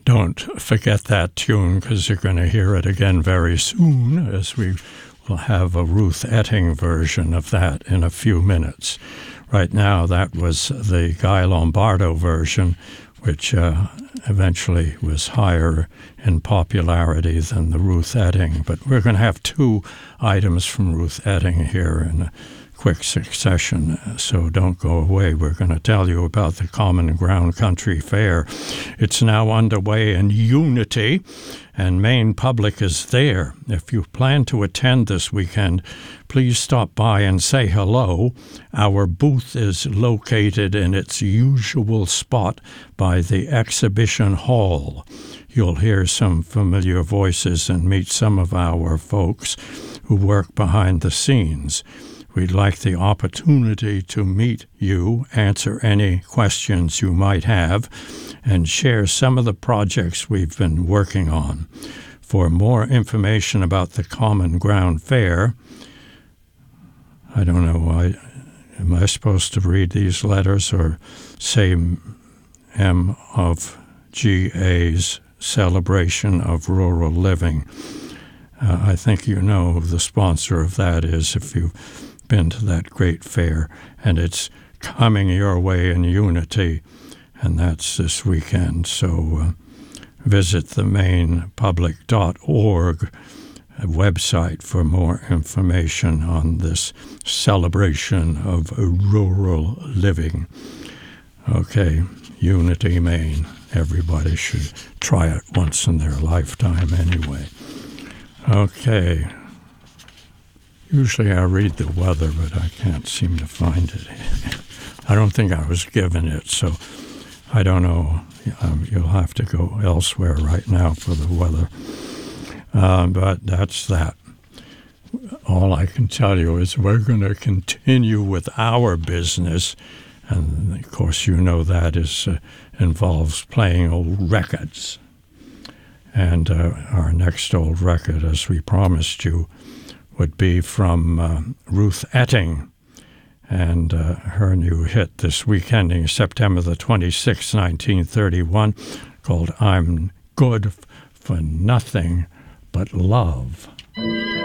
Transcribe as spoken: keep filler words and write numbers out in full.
don't forget that tune, because you're going to hear it again very soon, as we will have a Ruth Etting version of that in a few minutes. Right now, that was the Guy Lombardo version, which uh, eventually was higher in popularity than the Ruth Etting. But we're going to have two items from Ruth Etting here in a quick succession, so don't go away. We're going to tell you about the Common Ground Country Fair. It's now underway in Unity, and Maine Public is there. If you plan to attend this weekend, please stop by and say hello. Our booth is located in its usual spot by the exhibition hall. You'll hear some familiar voices and meet some of our folks who work behind the scenes. We'd like the opportunity to meet you, answer any questions you might have, and share some of the projects we've been working on. For more information about the Common Ground Fair, I don't know why, am I supposed to read these letters or say M of G A's Celebration of Rural Living? Uh, I think you know who the sponsor of that is if you've been to that great fair, and it's coming your way in Unity, and that's this weekend. So uh, visit the maine public dot org website for more information on this celebration of rural living. Okay, Unity, Maine. Everybody should try it once in their lifetime anyway. Okay. Usually I read the weather, but I can't seem to find it. I don't think I was given it, so I don't know. Um, you'll have to go elsewhere right now for the weather. Uh, but that's that. All I can tell you is we're going to continue with our business, and of course you know that is uh, involves playing old records. And uh, our next old record, as we promised you, would be from uh, Ruth Etting, and uh, her new hit this week, ending September the twenty-sixth, nineteen thirty-one, called I'm Good for Nothing But Love.